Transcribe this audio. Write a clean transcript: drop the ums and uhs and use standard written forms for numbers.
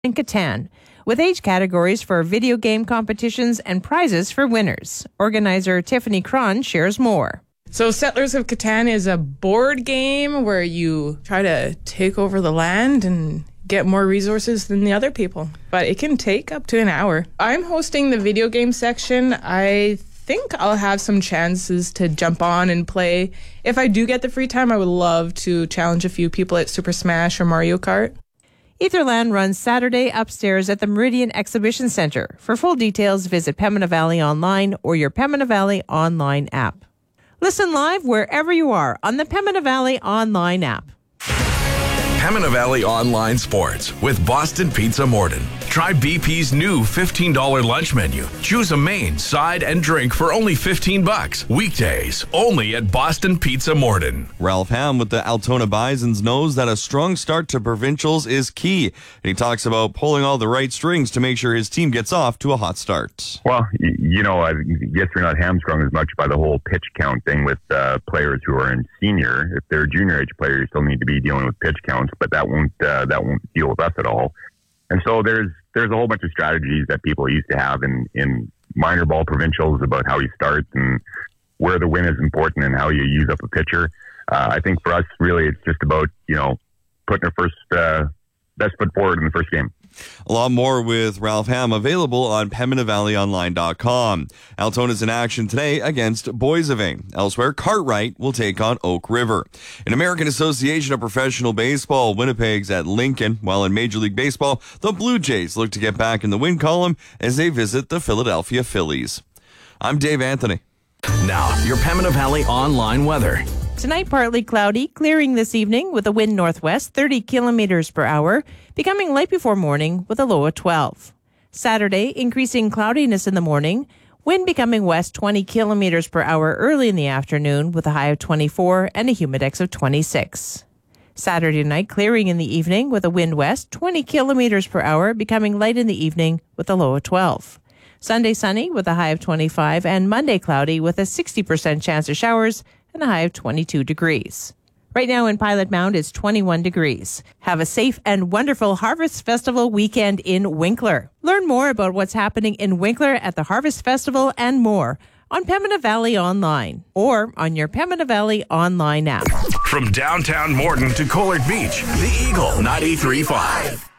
and Catan, with age categories for video game competitions and prizes for winners. Organizer Tiffany Cron shares more. So Settlers of Catan is a board game where you try to take over the land and get more resources than the other people. But it can take up to an hour. I'm hosting the video game section. I think I'll have some chances to jump on and play. If I do get the free time, I would love to challenge a few people at Super Smash or Mario Kart. Etherland runs Saturday upstairs at the Meridian Exhibition Centre. For full details, visit Pembina Valley Online or your Pembina Valley Online app. Listen live wherever you are on the Pembina Valley Online app. Pembina Valley Online Sports with Boston Pizza Morden. Try BP's new $15 lunch menu. Choose a main, side, and drink for only $15. Weekdays, only at Boston Pizza Morden. Ralph Ham with the Altona Bisons knows that a strong start to provincials is key. And he talks about pulling all the right strings to make sure his team gets off to a hot start. Well, I guess you're not hamstrung as much by the whole pitch count thing with players who are in senior. If they're junior age players, you still need to be dealing with pitch counts, but that won't deal with us at all. And so there's a whole bunch of strategies that people used to have in minor ball provincials about how you start and where the win is important and how you use up a pitcher. I think for us, really, it's just about, putting our first best foot forward in the first game. A lot more with Ralph Ham available on PembinaValleyOnline.com. Altona's in action today against Boissevain. Elsewhere, Cartwright will take on Oak River. In American Association of Professional Baseball, Winnipeg's at Lincoln, while in Major League Baseball, the Blue Jays look to get back in the win column as they visit the Philadelphia Phillies. I'm Dave Anthony. Now, your Pembina Valley Online weather. Tonight, partly cloudy, clearing this evening with a wind northwest 30 kilometers per hour, becoming light before morning with a low of 12. Saturday, increasing cloudiness in the morning, wind becoming west 20 kilometers per hour early in the afternoon with a high of 24 and a humidex of 26. Saturday night, clearing in the evening with a wind west 20 kilometers per hour, becoming light in the evening with a low of 12. Sunday, sunny with a high of 25, and Monday, cloudy with a 60% chance of showers and a high of 22 degrees. Right now in Pilot Mound, it's 21 degrees. Have a safe and wonderful Harvest Festival weekend in Winkler. Learn more about what's happening in Winkler at the Harvest Festival and more on Pembina Valley Online or on your Pembina Valley Online app. From downtown Morden to Collard Beach, the Eagle 93.5.